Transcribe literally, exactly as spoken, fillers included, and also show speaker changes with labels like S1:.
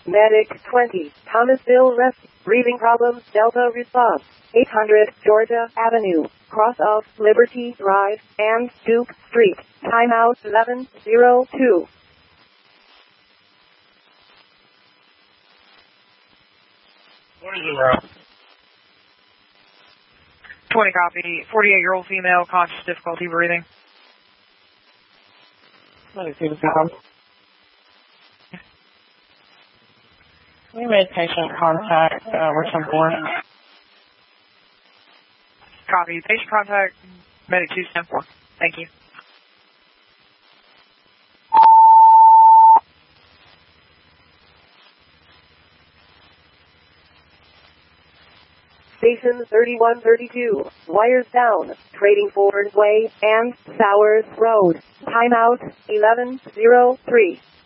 S1: Medic twenty, Thomasville Rescue. Breathing problems, Delta response. eight hundred Georgia Avenue, cross of Liberty Drive and Duke Street. Timeout eleven oh two.
S2: What is it, Rob?
S3: twenty copy. forty-eight-year-old female, conscious difficulty breathing.
S2: We made patient contact uh, with some board.
S3: Copy. Patient contact, medic two ten four. Thank you.
S1: Station thirty-one thirty-two, wires down, Trading Forward Way and Sowers Road. Timeout eleven oh three.